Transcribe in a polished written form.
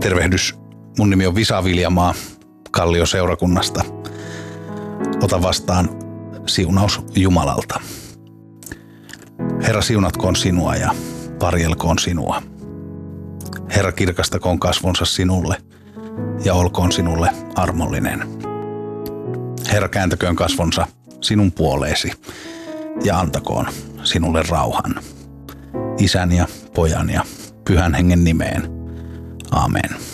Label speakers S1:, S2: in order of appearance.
S1: Tervehdys, mun nimi on Visa Viljamaa Kallio-seurakunnasta. Ota vastaan siunaus Jumalalta. Herra, siunatkoon sinua ja varjelkoon sinua. Herra, kirkastakoon kasvonsa sinulle ja olkoon sinulle armollinen. Herra, kääntäköön kasvonsa sinun puoleesi ja antakoon sinulle rauhan. Isän ja Pojan ja Pyhän Hengen nimeen. Amen.